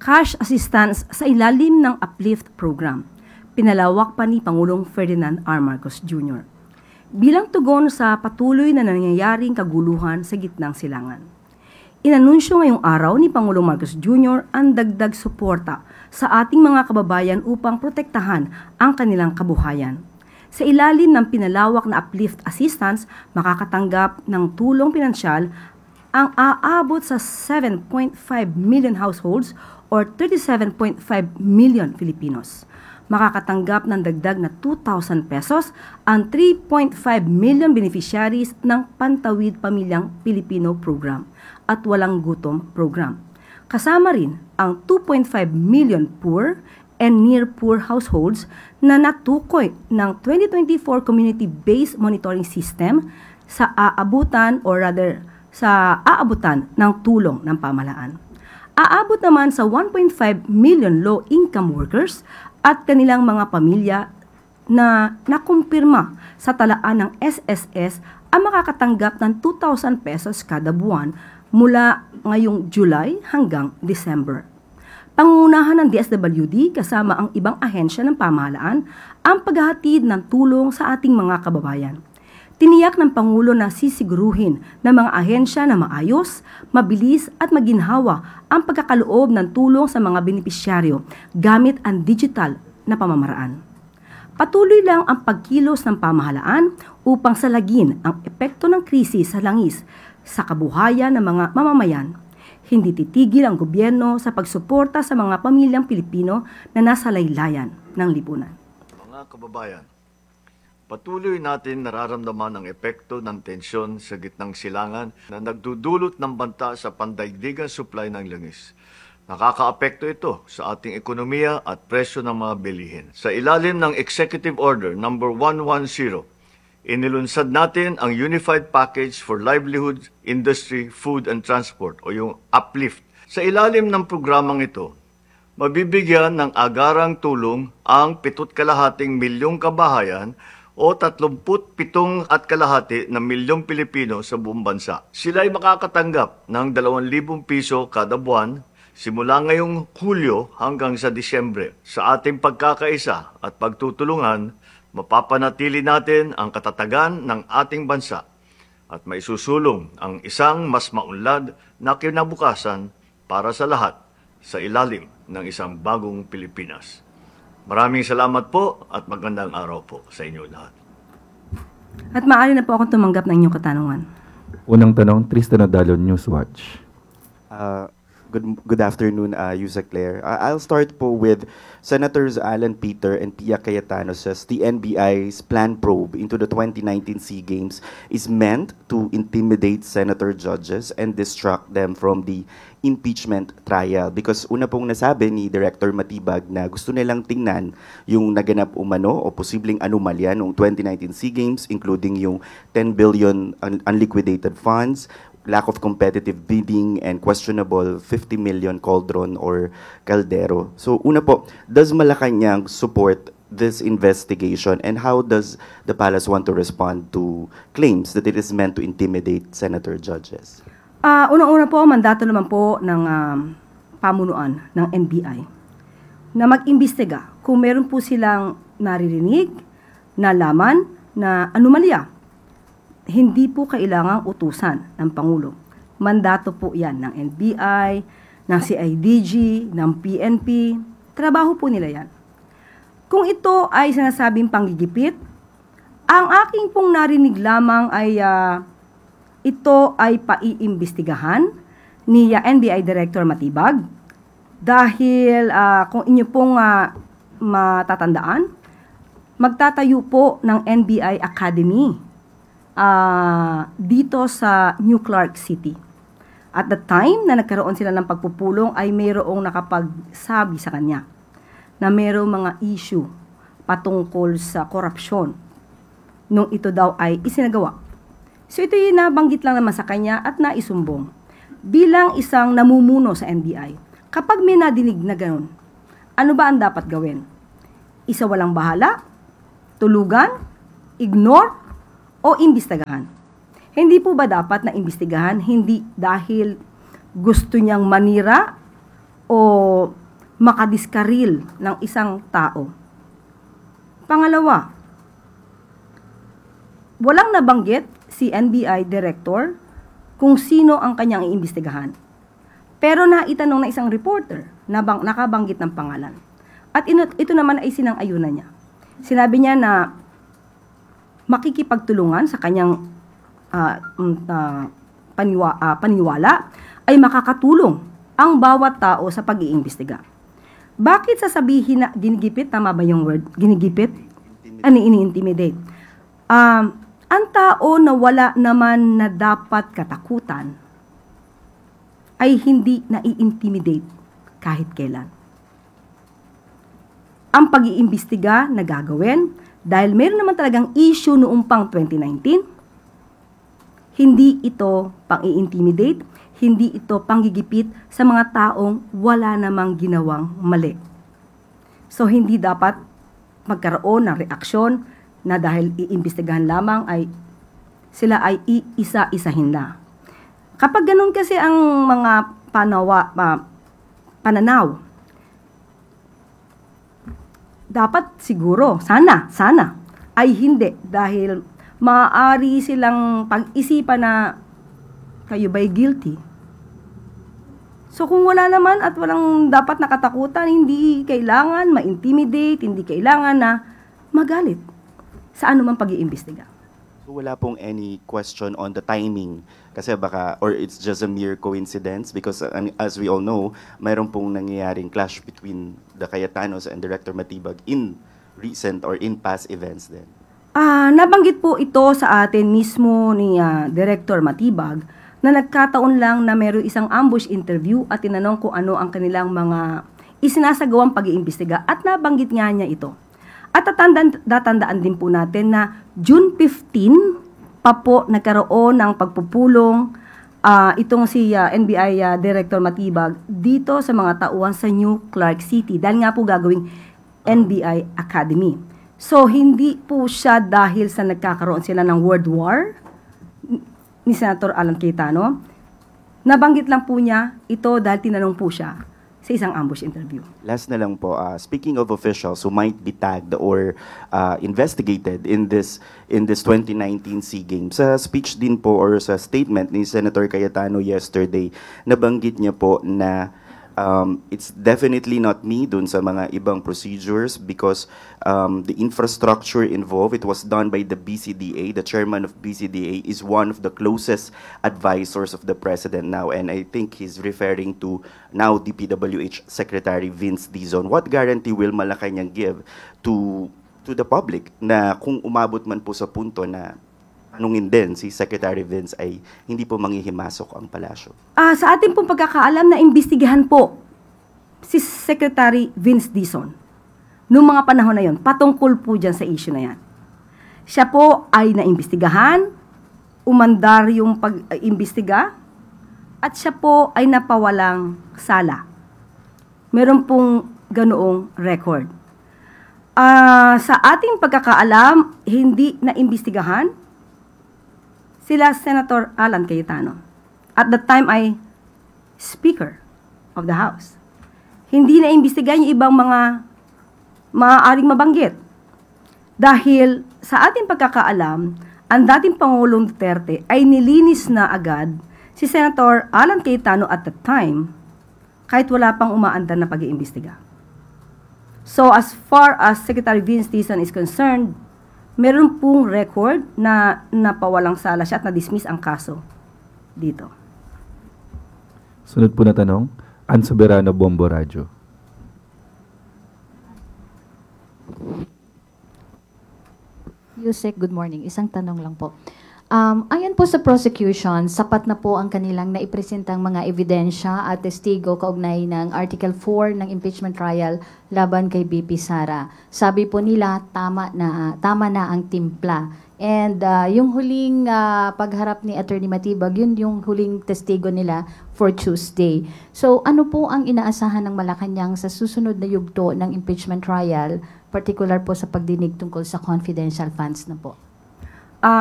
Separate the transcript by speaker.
Speaker 1: cash assistance sa ilalim ng Uplift Program. Pinalawak pa ni Pangulong Ferdinand R. Marcos Jr. bilang tugon sa patuloy na nangyayaring kaguluhan sa gitnang silangan. Inanunsyo ngayong araw ni Pangulong Marcos Jr. ang dagdag suporta sa ating mga kababayan upang protektahan ang kanilang kabuhayan. Sa ilalim ng pinalawak na Uplift Assistance, makakatanggap ng tulong pinansyal ang aabot sa 7.5 million households or 37.5 million Filipinos. Makakatanggap ng dagdag na 2,000 pesos ang 3.5 million beneficiaries ng Pantawid Pamilyang Pilipino Program at Walang Gutom Program. Kasama rin ang 2.5 million poor and near poor households na natukoy ng 2024 Community-Based Monitoring System sa aabutan ng tulong ng pamahalaan. Aabot naman sa 1.5 million low-income workers at kanilang mga pamilya na nakumpirma sa talaan ng SSS ang makakatanggap ng 2,000 pesos kada buwan mula ngayong July hanggang December. Pangunahan ng DSWD kasama ang ibang ahensya ng pamahalaan ang paghahatid ng tulong sa ating mga kababayan. Tiniyak ng Pangulo na sisiguruhin ng mga ahensya na maayos, mabilis at maginhawa ang pagkakaloob ng tulong sa mga benepisyaryo gamit ang digital na pamamaraan. Patuloy lang ang pagkilos ng pamahalaan upang salagin ang epekto ng krisis sa langis sa kabuhayan ng mga mamamayan. Hindi titigil ang gobyerno sa pagsuporta sa mga pamilyang Pilipino na nasa laylayan ng lipunan.
Speaker 2: Mga kababayan, patuloy natin nararamdaman ang epekto ng tensyon sa gitnang silangan na nagdudulot ng banta sa pandaigdigang supply ng langis. Nakakaapekto ito sa ating ekonomiya at presyo ng mga bilihin. Sa ilalim ng Executive Order No. 110, inilunsad natin ang Unified Package for Livelihood, Industry, Food and Transport o yung Uplift. Sa ilalim ng programang ito, mabibigyan ng agarang tulong ang 7.5 milyong kabahayan o 37.5 na milyong Pilipino sa buong bansa. Sila ay makakatanggap ng 2,000 piso kada buwan simula ngayong Hulyo hanggang sa Disyembre. Sa ating pagkakaisa at pagtutulungan, mapapanatili natin ang katatagan ng ating bansa at maisusulong ang isang mas maunlad na kinabukasan para sa lahat sa ilalim ng isang bagong Pilipinas. Maraming salamat po at magandang araw po sa inyo lahat.
Speaker 1: At maaari na po akong tumanggap ng inyong katanungan.
Speaker 3: Unang tanong, Tristan Odalo, Newswatch.
Speaker 4: Good afternoon, Yusek Claire. I'll start po with Senators Alan Peter and Pia Cayetano says the NBI's planned probe into the 2019 SEA Games is meant to intimidate senator judges and distract them from the impeachment trial. Because una pong nasabi ni Director Matibag na gusto nilang tingnan yung naganap umano o posibleng anomalya noong 2019 SEA Games, including yung 10 billion unliquidated funds, lack of competitive bidding, and questionable 50 million cauldron or caldero. So una po, does Malacanang support this investigation, and how does the palace want to respond to claims that it is meant to intimidate senator judges?
Speaker 1: Unang-una po, mandato naman po ng pamunuan ng NBI na mag-imbestiga kung meron po silang naririnig, nalaman na anomalya. Hindi po kailangang utusan ng Pangulo. Mandato po yan ng NBI, ng CIDG, ng PNP. Trabaho po nila yan. Kung ito ay sinasabing panggigipit, ang aking pong narinig lamang ay ito ay paiimbestigahan ni NBI Director Matibag dahil kung inyo pong matatandaan, magtatayo po ng NBI Academy dito sa New Clark City. At the time na nagkaroon sila ng pagpupulong ay mayroong nakapagsabi sa kanya na mayroong mga issue patungkol sa korupsyon nung ito daw ay isinagawa. So ito yung nabanggit lang naman sa kanya at naisumbong. Bilang isang namumuno sa NBI, kapag may nadinig na gano'n, ano ba ang dapat gawin? Isa walang bahala? Tulugan? Ignore? O imbestigahan? Hindi po ba dapat na imbestigahan hindi dahil gusto niyang manira o makadiskaril ng isang tao. Pangalawa, walang nabanggit si NBI Director kung sino ang kanyang iimbestigahan. Pero naitanong na isang reporter na nakabanggit ng pangalan. At ito naman ay sinang-ayunan niya. Sinabi niya na makikipagtulungan sa kanyang paniwala ay makakatulong ang bawat tao sa pag-iimbestiga. Bakit sasabihin na ginigipit? Tama ba yung word? Ginigipit? Ini-intimidate. Ang tao na wala naman na dapat katakutan ay hindi nai-intimidate kahit kailan. Ang pag-iimbestiga na gagawin dahil meron naman talagang issue noong pang 2019, hindi ito pang-i-intimidate, hindi ito panggigipit sa mga taong wala namang ginawang mali. So hindi dapat magkaroon ng reaksyon na dahil iimbestigahan lamang ay sila ay iisa-isahin na. Kapag ganun kasi ang mga pananaw, dapat siguro, sana, ay hindi dahil maaari silang pag-isipan na kayo ba'y guilty. So kung wala naman at walang dapat nakatakutan, hindi kailangan ma-intimidate, hindi kailangan na magalit sa anumang pag-iimbestiga.
Speaker 4: So wala pong any question on the timing kasi baka or it's just a mere coincidence because as we all know, mayroon pong nangyayaring clash between the Cayetanos and Director Matibag in recent or in past events then.
Speaker 1: Nabanggit po ito sa atin mismo ni Director Matibag na nagkataon lang na mayroong isang ambush interview at tinanong kung ano ang kanilang mga isinasagawang pag-iimbestiga at nabanggit nga niya ito. At tatandaan din po natin na June 15 pa po nagkaroon ng pagpupulong itong si NBI Director Matibag dito sa mga tauhan sa New Clark City dahil nga po gagawing NBI Academy. So hindi po siya dahil sa nagkakaroon sila ng World War ni Senator Alan Cayetano. Nabanggit lang po niya ito dahil tinanong po siya sa isang ambush interview.
Speaker 4: Last na lang po, speaking of officials who might be tagged or investigated in this 2019 SEA Games, sa speech din po or sa statement ni Senator Cayetano yesterday, nabanggit niya po na it's definitely not me dun sa mga ibang procedures because the infrastructure involved, it was done by the BCDA. The chairman of BCDA is one of the closest advisors of the president now, and I think he's referring to now DPWH Secretary Vince Dizon. What guarantee will Malacanang give to the public na kung umabot man po sa punto na tanungin din si Secretary Vince ay hindi po manghihimasok ang palasyo?
Speaker 1: Sa ating pong pagkakaalam na imbestigahan po si Secretary Vince Dizon noong mga panahon na yon, patungkol po dyan sa issue na yan. Siya po ay naimbestigahan, umandar yung pag-imbestiga, at siya po ay napawalang sala. Meron pong ganoong record. Sa ating pagkakaalam, hindi naimbestigahan sila Senator Alan Cayetano. At that time ay Speaker of the House. Hindi na imbestigahan yung ibang mga maaaring mabanggit. Dahil sa ating pagkakaalam, ang dating Pangulong Duterte ay nilinis na agad si Senator Alan Cayetano at that time kahit wala pang umaandar na pag-iimbestiga. So as far as Secretary Vince Dizon is concerned, meron pong record na napawalang sala siya at na-dismiss ang kaso dito.
Speaker 3: Sunod po na tanong, Ann Soberano, Bombo Radyo.
Speaker 5: Yusek, good morning. Isang tanong lang po. Ayon po sa prosecution, sapat na po ang kanilang naipresentang mga ebidensya at testigo kaugnay ng Article 4 ng impeachment trial laban kay BP Sara. Sabi po nila, tama na ang timpla. And yung huling pagharap ni Attorney Matibag, yun yung huling testigo nila for Tuesday. So ano po ang inaasahan ng Malacanang sa susunod na yugto ng impeachment trial, particular po sa pagdinig tungkol sa confidential funds na po?